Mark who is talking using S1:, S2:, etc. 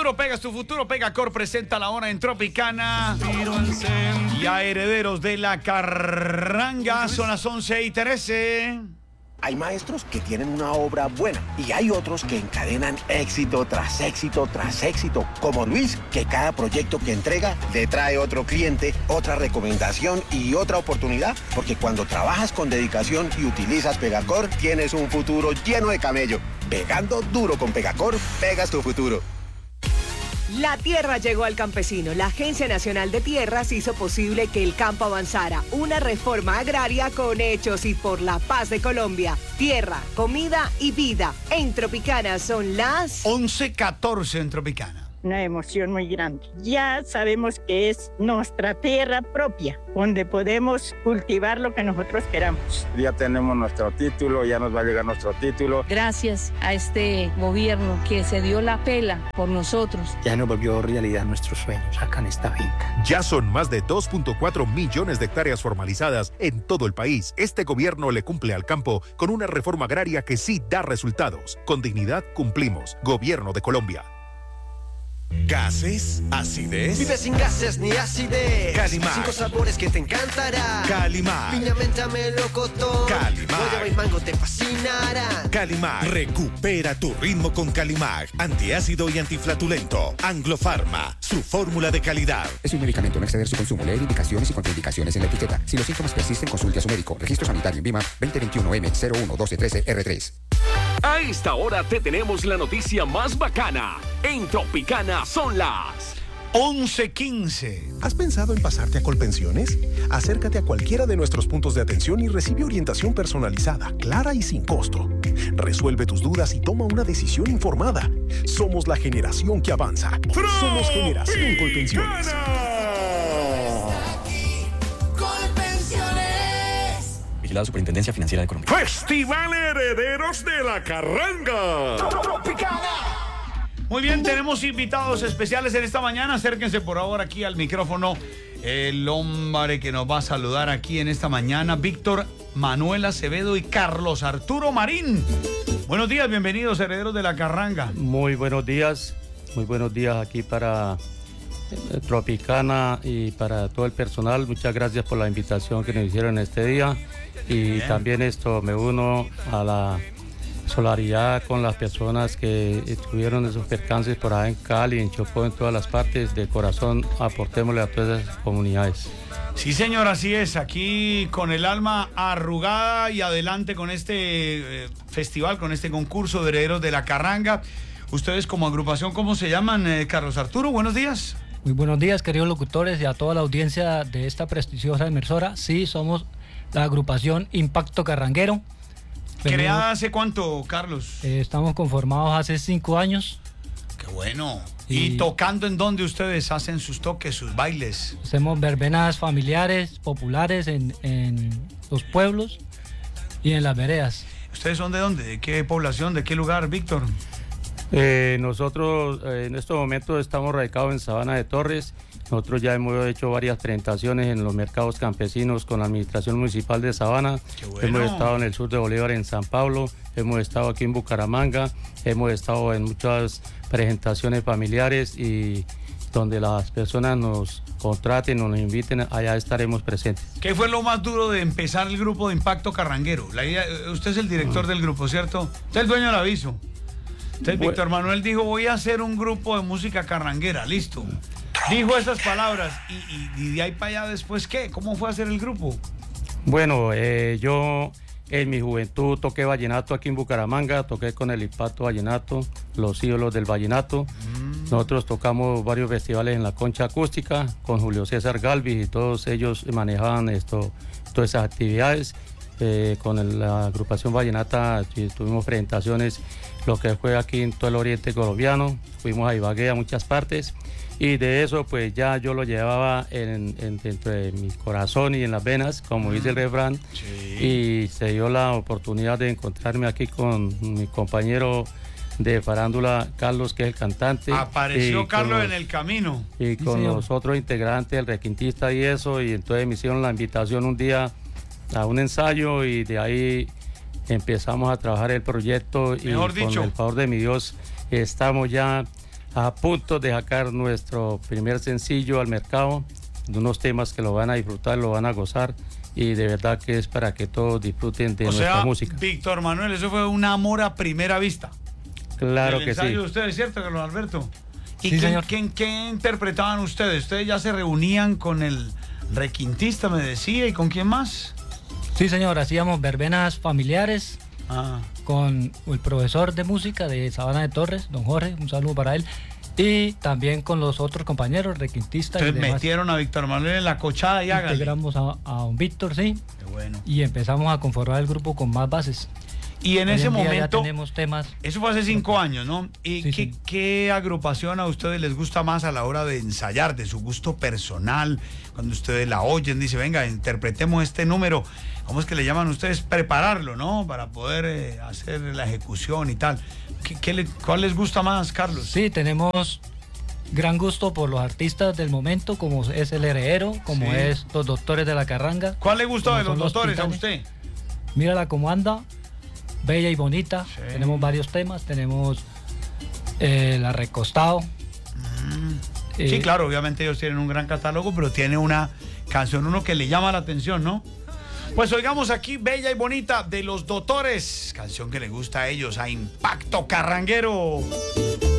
S1: duro, pegas tu futuro. Pegacor presenta la hora en Tropicana. Y a Herederos de la Carranga son las 11:13.
S2: Hay maestros que tienen una obra buena y hay otros que encadenan éxito tras éxito tras éxito, como Luis, que cada proyecto que entrega le trae otro cliente, otra recomendación y otra oportunidad, porque cuando trabajas con dedicación y utilizas Pegacor, tienes un futuro lleno de camello. Pegando duro con Pegacor, pegas tu futuro.
S3: La tierra llegó al campesino. La Agencia Nacional de Tierras hizo posible que el campo avanzara. Una reforma agraria con hechos y por la paz de Colombia. Tierra, comida y vida. En Tropicana son las
S1: 11:14 en Tropicana.
S4: Una emoción muy grande. Ya sabemos que es nuestra tierra propia, donde podemos cultivar lo que nosotros queramos.
S5: Ya tenemos nuestro título, ya nos va a llegar nuestro título.
S6: Gracias a este gobierno que se dio la pela por nosotros.
S7: Ya nos volvió realidad nuestros sueños acá en esta finca.
S8: Ya son más de 2.4 millones de hectáreas formalizadas en todo el país. Este gobierno le cumple al campo con una reforma agraria que sí da resultados. Con dignidad cumplimos. Gobierno de Colombia.
S9: ¿Gases? ¿Acidez?
S10: Vive sin gases ni acidez.
S9: Calimar.
S10: 5 sabores que te encantarán.
S9: Calimar.
S10: Piña, menta, melocotón.
S9: Calimar.
S10: Guayaba y mango te fascinarán.
S9: Calimar. Recupera tu ritmo con Calimar. Antiácido y antiflatulento. Anglofarma. Su fórmula de calidad.
S11: Es un medicamento, no exceder su consumo. Leer indicaciones y contraindicaciones en la etiqueta. Si los síntomas persisten, consulte a su médico. Registro sanitario en VIMA 2021-M011213-R3.
S12: A esta hora te tenemos la noticia más bacana. En Tropicana son las
S1: 11:15.
S13: ¿Has pensado en pasarte a Colpensiones? Acércate a cualquiera de nuestros puntos de atención y recibe orientación personalizada, clara y sin costo. Resuelve tus dudas y toma una decisión informada. Somos la generación que avanza. Somos Generación Colpensiones.
S7: La Superintendencia Financiera de Colombia.
S12: Festival Herederos de la Carranga.
S1: Muy bien, tenemos invitados especiales en esta mañana. Acérquense por favor aquí al micrófono. El hombre que nos va a saludar aquí en esta mañana, Víctor Manuel Acevedo y Carlos Arturo Marín. Buenos días, bienvenidos, Herederos de la Carranga.
S14: Muy buenos días aquí para Tropicana y para todo el personal. Muchas gracias por la invitación que nos hicieron este día. Y bien, también me uno a la solidaridad con las personas que estuvieron en esos percances por allá en Cali, en Chocó, en todas las partes. De corazón, aportémosle a todas esas comunidades.
S1: Sí, señor, así es. Aquí con el alma arrugada y adelante con este festival, con este concurso de Herederos de la Carranga. Ustedes como agrupación, ¿cómo se llaman, Carlos Arturo? Buenos días.
S15: Muy buenos días, queridos locutores y a toda la audiencia de esta prestigiosa emisora. Sí, somos la agrupación Impacto Carranguero.
S1: ¿Creada hace cuánto, Carlos?
S15: Estamos conformados hace 5 años.
S1: ¡Qué bueno! ¿Y tocando en dónde ustedes hacen sus toques, sus bailes?
S15: Hacemos verbenas familiares, populares en los pueblos y en las veredas.
S1: ¿Ustedes son de dónde? ¿De qué población? ¿De qué lugar, Víctor?
S14: Nosotros en estos momentos estamos radicados en Sabana de Torres. Nosotros ya hemos hecho varias presentaciones en los mercados campesinos con la Administración Municipal de Sabana. Bueno. Hemos estado en el sur de Bolívar, en San Pablo. Hemos estado aquí en Bucaramanga. Hemos estado en muchas presentaciones familiares y donde las personas nos contraten o nos inviten, allá estaremos presentes.
S1: ¿Qué fue lo más duro de empezar el grupo de Impacto Carranguero? Usted es el director del grupo, ¿cierto? Usted es el dueño del aviso. Entonces, Víctor Manuel dijo, voy a hacer un grupo de música carranguera, listo. Dijo esas palabras y de ahí para allá después, ¿qué? ¿Cómo fue a hacer el grupo?
S14: Bueno, yo en mi juventud toqué vallenato aquí en Bucaramanga, toqué con el Impacto Vallenato, los ídolos del vallenato. Nosotros tocamos varios festivales en la Concha Acústica con Julio César Galvis y todos ellos manejaban todas esas actividades. Con la agrupación vallenata tuvimos presentaciones, lo que fue aquí en todo el oriente colombiano, fuimos a Ibagué, a muchas partes, y de eso pues ya yo lo llevaba dentro de mi corazón y en las venas, como dice el refrán, y se dio la oportunidad de encontrarme aquí con mi compañero de farándula, Carlos, que es el cantante.
S1: Apareció Carlos en el camino.
S14: Y con los otros integrantes, el requintista y eso, y entonces me hicieron la invitación un día a un ensayo y de ahí empezamos a trabajar el proyecto. Mejor y dicho, con el favor de mi Dios estamos ya a punto de sacar nuestro primer sencillo al mercado, de unos temas que lo van a disfrutar, lo van a gozar, y de verdad que es para que todos disfruten de nuestra música.
S1: Víctor Manuel, eso fue un amor a primera vista.
S14: Claro que sí.
S1: De ustedes, ¿cierto, Carlos Alberto? ¿Y
S15: sí, señor.
S1: ¿qué interpretaban ustedes? ¿Ustedes ya se reunían con el requintista, me decía, y con quién más?
S15: Sí, señor, hacíamos verbenas familiares con el profesor de música de Sabana de Torres, don Jorge, un saludo para él, y también con los otros compañeros requintistas.
S1: Entonces metieron a Víctor Manuel en la cochada y háganle.
S15: Integramos a don Víctor, sí.
S1: Qué bueno.
S15: Y empezamos a conformar el grupo con más bases.
S1: Y en ese momento
S15: ya tenemos temas.
S1: Eso fue hace 5 años, ¿no? ¿Y sí, ¿qué agrupación a ustedes les gusta más a la hora de ensayar, de su gusto personal? Cuando ustedes la oyen, dice, venga, interpretemos este número. ¿Cómo es que le llaman ustedes? Prepararlo, ¿no? Para poder hacer la ejecución y tal. ¿Cuál les gusta más, Carlos?
S15: Sí, tenemos gran gusto por los artistas del momento, como es El Heredero, como es Los Doctores de la Carranga.
S1: ¿Cuál le gustó de Los Doctores a usted?
S15: Mírala cómo anda. Bella y bonita, tenemos varios temas, tenemos el Arrecostado.
S1: Sí, claro, obviamente ellos tienen un gran catálogo, pero tiene una canción, uno que le llama la atención, ¿no? Pues oigamos aquí Bella y Bonita de Los Doctores, canción que le gusta a ellos, a Impacto Carranguero.